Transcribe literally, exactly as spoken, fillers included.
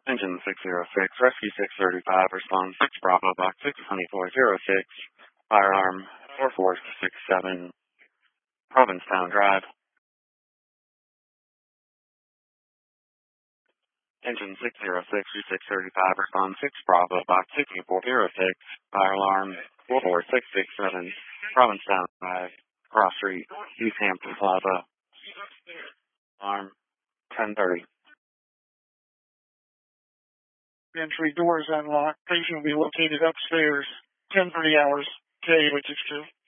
Engine six zero six, Rescue six thirty-five, respond six Bravo, Box six twenty-four oh six, fire alarm four four six seven, Provincetown Drive. Engine six zero six, six thirty-five, respond six Bravo, Box six four oh six, fire alarm four four six six seven, Provincetown Drive, Cross Street, East Hampton Plaza. Alarm ten thirty. Entry doors unlocked. Patient will be located upstairs. ten thirty hours. K, which is true.